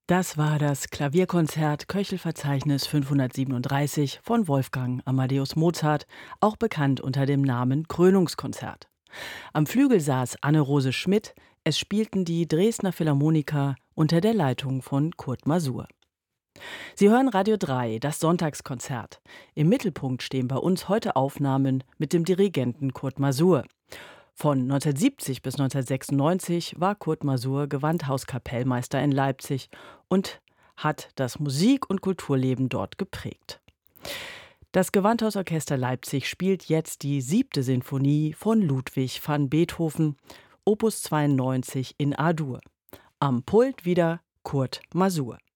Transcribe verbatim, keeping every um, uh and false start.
Das war das Klavierkonzert Köchelverzeichnis fünfhundertsiebenunddreißig von Wolfgang Amadeus Mozart, auch bekannt unter dem Namen Krönungskonzert. Am Flügel saß Anne-Rose Schmidt, es spielten die Dresdner Philharmoniker unter der Leitung von Kurt Masur. Sie hören Radio drei, das Sonntagskonzert. Im Mittelpunkt stehen bei uns heute Aufnahmen mit dem Dirigenten Kurt Masur. Von neunzehnhundertsiebzig bis neunzehnhundertsechsundneunzig war Kurt Masur Gewandhauskapellmeister in Leipzig und hat das Musik- und Kulturleben dort geprägt. Das Gewandhausorchester Leipzig spielt jetzt die siebte Sinfonie von Ludwig van Beethoven, Opus zweiundneunzig in A-Dur. Am Pult wieder Kurt Masur.